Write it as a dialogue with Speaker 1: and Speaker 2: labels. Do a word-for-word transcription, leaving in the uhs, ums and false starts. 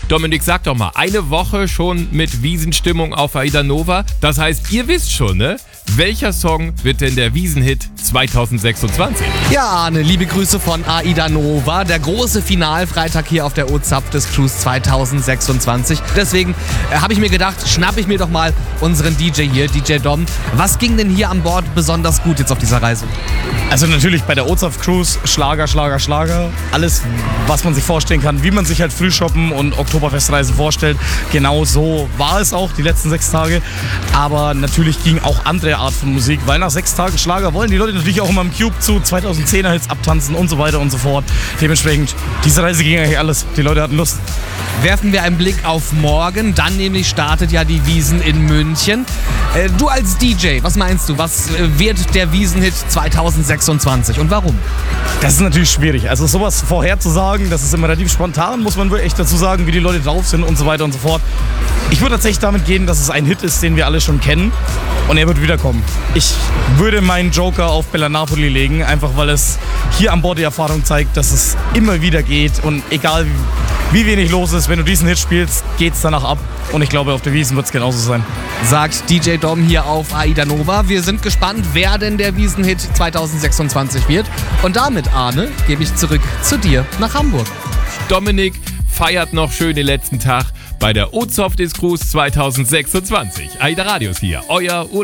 Speaker 1: Dominik, sag doch mal, eine Woche schon mit Wiesenstimmung auf Aida Nova. Das heißt, ihr wisst schon, ne? Welcher Song wird denn der Wiesenhit zwanzig sechsundzwanzig?
Speaker 2: Ja, Arne, liebe Grüße von Aida Nova. Der große Finalfreitag hier auf der O-Zapf des Cruise zwanzig sechsundzwanzig. Deswegen äh, habe ich mir gedacht, schnapp ich mir doch mal unseren D J hier, D J Dom. Was ging denn hier an Bord besonders gut jetzt auf dieser Reise?
Speaker 3: Also natürlich bei der O-Zapf Cruise Schlager, Schlager, Schlager. Alles, was man sich vorstellen kann, wie man sich halt Frühshoppen und Oktoberfestreisen vorstellt. Genau so war es auch die letzten sechs Tage. Aber natürlich ging auch andere Art von Musik, weil nach sechs Tagen Schlager wollen die Leute natürlich auch immer im Cube zu zweitausendzehner Hits abtanzen und so weiter und so fort. Dementsprechend, diese Reise ging eigentlich alles. Die Leute hatten Lust.
Speaker 2: Werfen wir einen Blick auf morgen. Dann nämlich startet ja die Wiesn in München. Äh, du als D J, was meinst du? Was äh, wird der Wiesenhit zwanzig sechsundzwanzig und warum?
Speaker 3: Das ist natürlich schwierig. Also sowas vorherzusagen, das ist immer relativ spontan, muss man wirklich echt dazu sagen, wie die Leute drauf sind und so weiter und so fort. Ich würde tatsächlich damit gehen, dass es ein Hit ist, den wir alle schon kennen und er wird wiederkommen. Ich würde meinen Joker auf Bella Napoli legen, einfach weil es hier an Bord die Erfahrung zeigt, dass es immer wieder geht und egal wie wenig los ist, wenn du diesen Hit spielst, geht's danach ab und ich glaube, auf der Wiesn wird es genauso sein.
Speaker 2: Sagt D J Dom hier auf Aida Nova. Wir sind gespannt, wer denn der Wiesenhit zwanzig sechsundzwanzig wird. Und damit, Arne, gebe ich zurück zu dir nach Hamburg.
Speaker 1: Dominik feiert noch schön den letzten Tag bei der O-Zapf des Cruise zwanzig sechsundzwanzig. Aida Radios hier, euer